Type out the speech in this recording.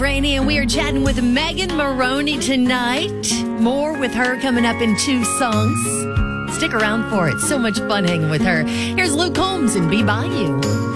Rainey, and we are chatting with Megan Moroney tonight. More with her coming up in 2 songs. Stick around for it. So much fun hanging with her. Here's Luke Combs and Be By You.